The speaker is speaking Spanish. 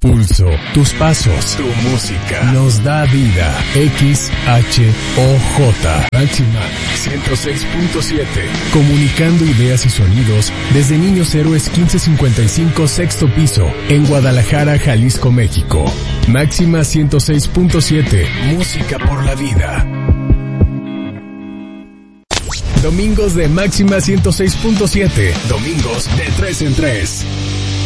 Pulso, tus pasos, tu música, nos da vida. XHOJ. Máxima 106.7. Comunicando ideas y sonidos desde Niños Héroes 1555, sexto piso, en Guadalajara, Jalisco, México. Máxima 106.7. Música por la vida. Domingos de Máxima 106.7. Domingos de 3 en 3.